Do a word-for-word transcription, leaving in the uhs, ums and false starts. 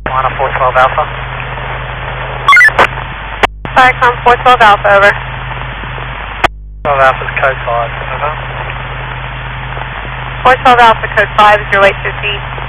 Lana four twelve Alpha. Viacom four twelve Alpha, over. twelve Alpha's code five, over. four twelve Alpha, code five is your late fifteen.